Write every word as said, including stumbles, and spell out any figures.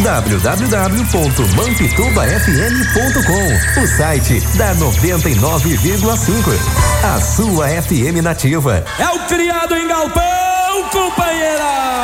w w w ponto mampituba f m ponto com, o site da noventa e nove vírgula cinco, a sua F M nativa. É o criado em galpão, companheira!